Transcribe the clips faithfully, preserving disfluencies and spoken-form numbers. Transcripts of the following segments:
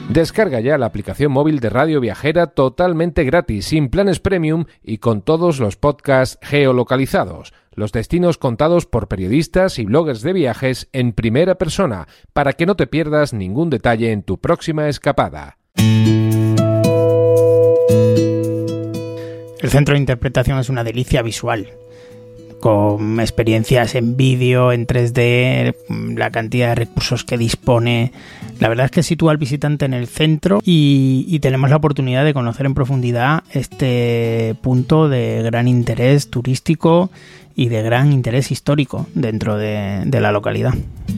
Descarga ya la aplicación móvil de Radio Viajera totalmente gratis, sin planes premium y con todos los podcasts geolocalizados. Los destinos contados por periodistas y bloggers de viajes en primera persona, para que no te pierdas ningún detalle en tu próxima escapada. El centro de interpretación es una delicia visual, con experiencias en vídeo, en tres D, la cantidad de recursos que dispone. La verdad es que sitúa al visitante en el centro y, y tenemos la oportunidad de conocer en profundidad este punto de gran interés turístico y de gran interés histórico dentro de, de la localidad.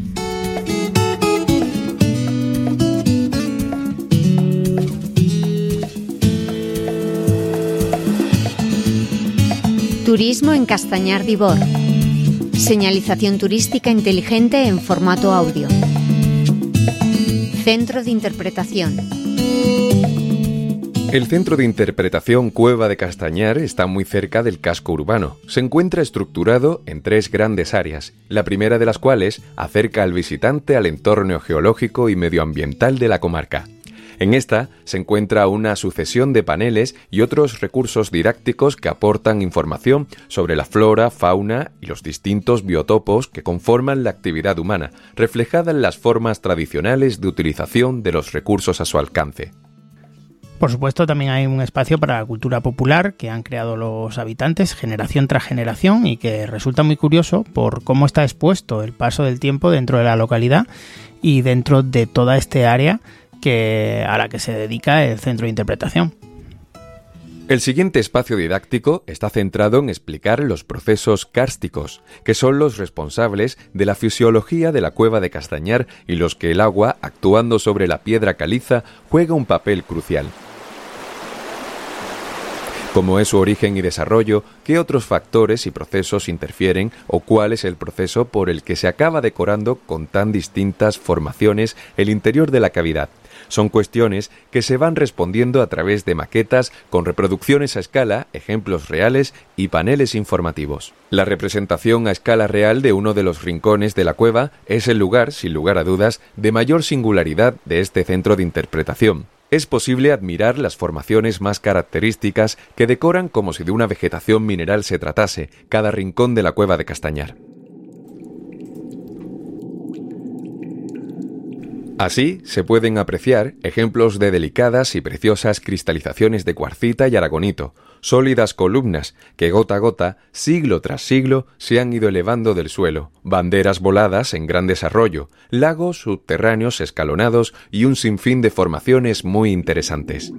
Turismo en Castañar de Ibor. Señalización turística inteligente en formato audio. Centro de interpretación. El Centro de Interpretación Cueva de Castañar está muy cerca del casco urbano. Se encuentra estructurado en tres grandes áreas, la primera de las cuales acerca al visitante al entorno geológico y medioambiental de la comarca. En esta se encuentra una sucesión de paneles y otros recursos didácticos que aportan información sobre la flora, fauna y los distintos biotopos que conforman la actividad humana, reflejada en las formas tradicionales de utilización de los recursos a su alcance. Por supuesto, también hay un espacio para la cultura popular que han creado los habitantes generación tras generación y que resulta muy curioso por cómo está expuesto el paso del tiempo dentro de la localidad y dentro de toda este área que a la que se dedica el centro de interpretación. El siguiente espacio didáctico está centrado en explicar los procesos kársticos, que son los responsables de la fisiología de la cueva de Castañar y los que el agua, actuando sobre la piedra caliza, juega un papel crucial. ¿Cómo es su origen y desarrollo? ¿Qué otros factores y procesos interfieren? ¿O cuál es el proceso por el que se acaba decorando con tan distintas formaciones el interior de la cavidad? Son cuestiones que se van respondiendo a través de maquetas con reproducciones a escala, ejemplos reales y paneles informativos. La representación a escala real de uno de los rincones de la cueva es el lugar, sin lugar a dudas, de mayor singularidad de este centro de interpretación. Es posible admirar las formaciones más características que decoran como si de una vegetación mineral se tratase cada rincón de la cueva de Castañar. Así, se pueden apreciar ejemplos de delicadas y preciosas cristalizaciones de cuarcita y aragonito, sólidas columnas que gota a gota, siglo tras siglo, se han ido elevando del suelo, banderas voladas en gran desarrollo, lagos subterráneos escalonados y un sinfín de formaciones muy interesantes.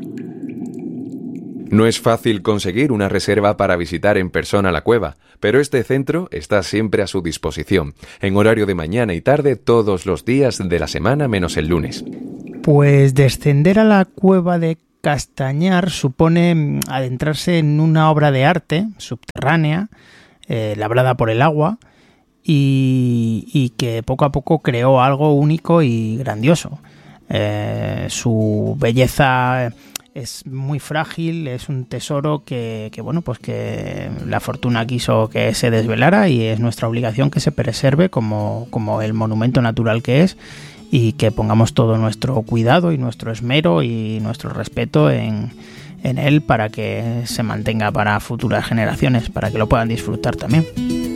No es fácil conseguir una reserva para visitar en persona la cueva, pero este centro está siempre a su disposición, en horario de mañana y tarde todos los días de la semana menos el lunes. Pues descender a la cueva de Castañar supone adentrarse en una obra de arte subterránea, eh, labrada por el agua, y, y que poco a poco creó algo único y grandioso. Eh, su belleza es muy frágil, es un tesoro que, que bueno, pues que la fortuna quiso que se desvelara y es nuestra obligación que se preserve como, como el monumento natural que es y que pongamos todo nuestro cuidado y nuestro esmero y nuestro respeto en, en él para que se mantenga para futuras generaciones, para que lo puedan disfrutar también.